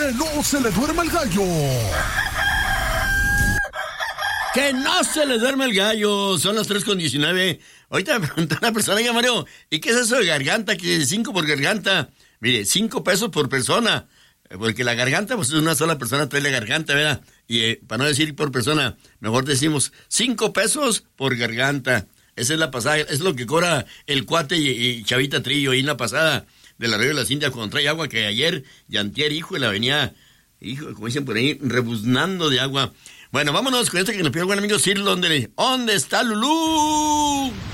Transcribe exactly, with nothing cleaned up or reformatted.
Que no se le duerma el gallo. Que no se le duerme el gallo. Son las tres con diecinueve. Ahorita me preguntó una persona, ya Mario, ¿y qué es eso de garganta? Que es cinco por garganta. Mire, cinco pesos por persona. Porque la garganta, pues una sola persona trae la garganta, ¿verdad? Y eh, para no decir por persona, mejor decimos cinco pesos por garganta. Esa es la pasada, es lo que cobra el cuate y, y Chavita Trillo ahí en la pasada del Arroyo de las Indias cuando trae agua, que ayer y antier, hijo, y la venía, hijo, como dicen por ahí, rebuznando de agua. Bueno, vámonos con este que nos pidió el buen amigo Sir, ¿dónde, ¿dónde está Lulú?